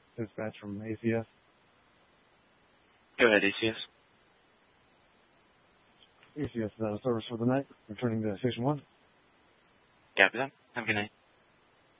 Dispatch from ACS. Go ahead, ACS. ACS service for the night. Returning to Station 1. Copy that. Have a good night.